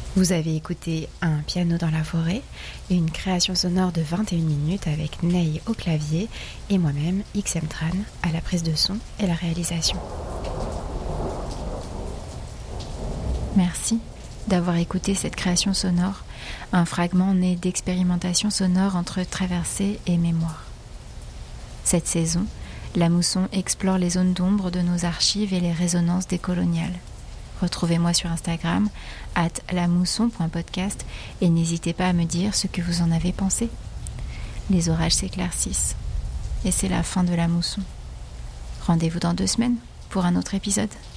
Vous avez écouté Un piano dans la forêt, une création sonore de 21 minutes avec Ney au clavier et moi-même, XM Tran, à la prise de son et la réalisation. Merci d'avoir écouté cette création sonore, un fragment né d'expérimentation sonore entre traversée et mémoire. Cette saison, La Mousson explore les zones d'ombre de nos archives et les résonances décoloniales. Retrouvez-moi sur Instagram @lamousson.podcast et n'hésitez pas à me dire ce que vous en avez pensé. Les orages s'éclaircissent et c'est la fin de La Mousson. Rendez-vous dans 2 semaines pour un autre épisode.